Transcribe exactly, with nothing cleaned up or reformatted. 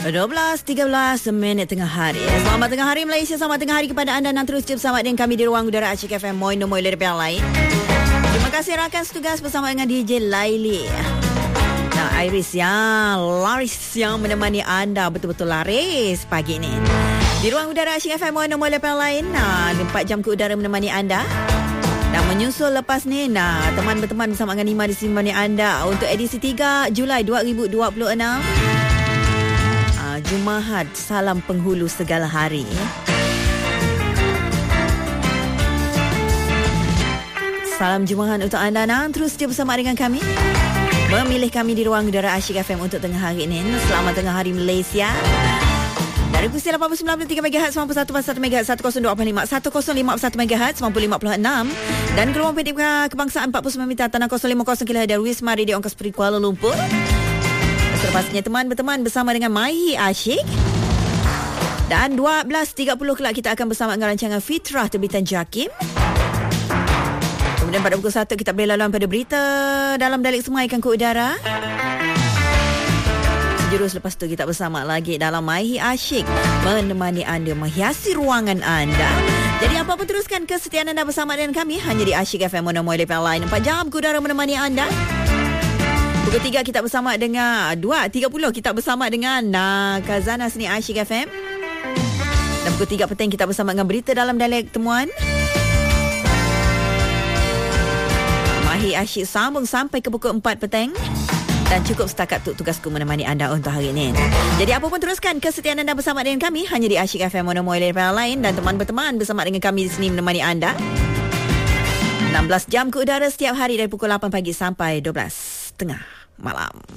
dua belas tiga belas minit tengah hari. Selamat tengah hari Malaysia. Selamat tengah hari kepada anda yang terus bersama dengan kami di ruang udara Asyik F M Moin Moin Lepas yang lain. Terima kasih rakan setugas bersama dengan D J Laili dan Iris yang laris yang menemani anda betul-betul laris pagi ini. Di ruang udara Asyik F M Moin Moin Lepas yang lain. Nah, empat jam ke udara menemani anda. Dan menyusul lepas ni, nah, teman-teman bersama dengan Nima di sini menemani anda untuk edisi tiga Julai dua ribu dua puluh enam. Jumaat, salam penghulu segala hari. Salam Jumaat untuk anda nak terus dia bersama dengan kami. Memilih kami di ruang udara Asyik F M untuk tengah hari ini. Selamat tengah hari Malaysia. Dari pukul lapan puluh sembilan tiga megahertz, sembilan puluh satu satu megahertz, seratus dua puluh lima, seratus lima puluh satu megahertz, sembilan puluh lima puluh enam dan gelombang pendek kebangsaan empat puluh sembilan meter tanah kosong lima kosong kilo dari Wisma Radio Angkasa Kuala Lumpur. Selepasnya teman-teman bersama dengan Maihi Asyik. Dan dua belas tiga puluh kelak kita akan bersama dengan rancangan Fitrah terbitan Jakim. Kemudian pada pukul satu kita boleh laluan pada berita dalam Dalik Semua ikan ke udara. Sejurus lepas tu kita bersama lagi dalam Maihi Asyik menemani anda, menghiasi ruangan anda. Jadi apa pun teruskan kesetiaan anda bersama dengan kami hanya di Asyik F M Moin Moin Lepas lain. empat jam ke udara menemani anda. Pukul tiga kita bersama dengan dua tiga puluh kita bersama dengan nah, Kazana Seni Asyik F M. Dan pukul tiga petang kita bersama dengan berita dalam dialek temuan. Maihi Asyik sambung sampai ke pukul empat petang. Dan cukup setakat tu tugasku menemani anda untuk hari ini. Jadi apa pun teruskan kesetiaan anda bersama dengan kami hanya di Asyik F M Moin Moin Lepas lain. Dan teman-teman bersama dengan kami di sini menemani anda enam belas jam ke udara setiap hari dari pukul lapan pagi sampai dua belas tengah malam.